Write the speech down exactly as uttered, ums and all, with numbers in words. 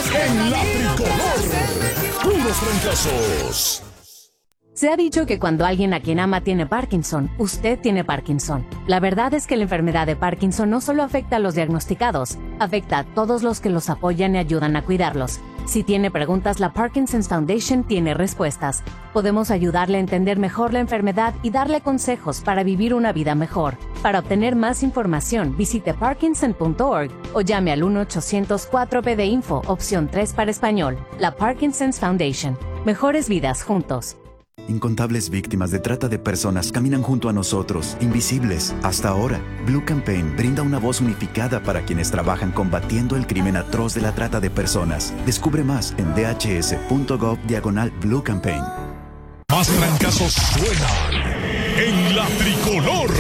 en la tricolor. Puros fracasos. Se ha dicho que cuando alguien a quien ama tiene Parkinson, usted tiene Parkinson. La verdad es que la enfermedad de Parkinson no solo afecta a los diagnosticados, afecta a todos los que los apoyan y ayudan a cuidarlos. Si tiene preguntas, la Parkinson's Foundation tiene respuestas. Podemos ayudarle a entender mejor la enfermedad y darle consejos para vivir una vida mejor. Para obtener más información, visite parkinson punto org o llame al uno ochocientos cuatro P de Info, opción tres para español. La Parkinson's Foundation. Mejores vidas juntos. Incontables víctimas de trata de personas caminan junto a nosotros, invisibles. Hasta ahora, Blue Campaign brinda una voz unificada para quienes trabajan combatiendo el crimen atroz de la trata de personas. Descubre más en d h s punto gov diagonal Blue Campaign. Más fracasos suenan en la tricolor.